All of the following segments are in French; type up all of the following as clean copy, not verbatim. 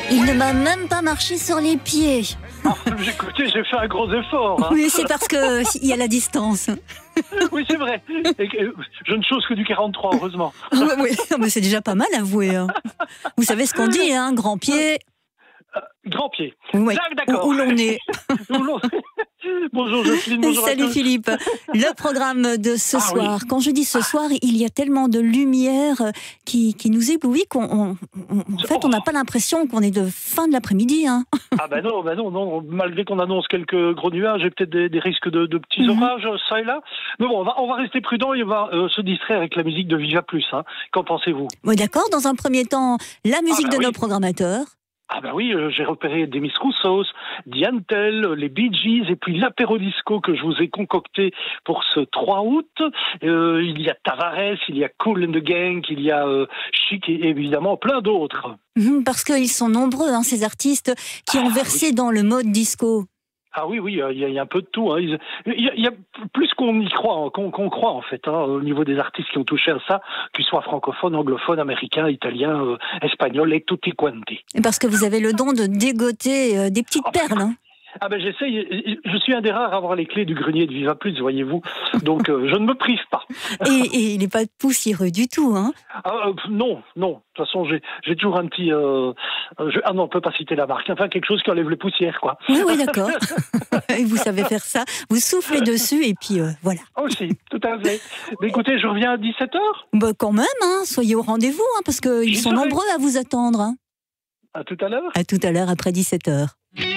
Il ne m'a même pas marché sur les pieds. Ah, écoutez, j'ai fait un gros effort. Hein. Oui, c'est parce qu'il y a la distance. Oui, c'est vrai. Et je ne chose que du 43, heureusement. Oui, mais c'est déjà pas mal avoué. Hein. Vous savez ce qu'on dit, hein, grand pied. Grand pied. Ouais. D'accord. Où l'on est. Bonjour Jocelyne, bonjour à Salut tous. Philippe. Le programme de ce soir. Oui. Quand je dis ce soir, il y a tellement de lumière qui nous éblouit qu'en fait, on n'a pas l'impression qu'on est de fin de l'après-midi. Hein. Ah ben non. Malgré qu'on annonce quelques gros nuages et peut-être des risques de petits orages, ça et là. Mais bon, on va rester prudent et on va se distraire avec la musique de Viva Plus. Hein. Qu'en pensez-vous? Oui, d'accord. Dans un premier temps, la musique de nos programmateurs. Ah ben oui, j'ai repéré Demis Roussos, Diantel, les Bee Gees et puis l'apéro disco que je vous ai concocté pour ce 3 août. Il y a Tavares, il y a Kool and the Gang, il y a Chic et évidemment plein d'autres. Parce qu'ils sont nombreux, hein, ces artistes qui ont versé dans le mode disco. Ah oui, il y a un peu de tout. Hein. Il y a plus qu'on y croit, qu'on croit en fait, hein, au niveau des artistes qui ont touché à ça, qu'ils soient francophones, anglophones, américains, italiens, espagnols et tutti quanti. Parce que vous avez le don de dégoter des petites perles. Hein. Ah ben j'essaye, je suis un des rares à avoir les clés du grenier de Viva Plus, voyez-vous. Donc je ne me prive pas. Et il n'est pas poussiéreux du tout, hein? Non. De toute façon, j'ai toujours un petit... Ah non, on peut pas citer la marque. Enfin, quelque chose qui enlève les poussières, quoi. Oui, d'accord. Et vous savez faire ça. Vous soufflez dessus et puis voilà. Aussi, tout à fait. Mais écoutez, je reviens à 17h. Bah quand même, hein, soyez au rendez-vous, hein, parce qu'ils sont nombreux à vous attendre. Hein. À tout à l'heure. À tout à l'heure, après 17h.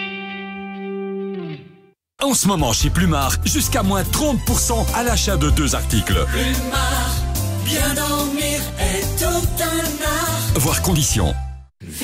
En ce moment, chez Plumard, jusqu'à moins 30% à l'achat de 2 articles. Plumard, bien dormir est tout un art. Voir conditions.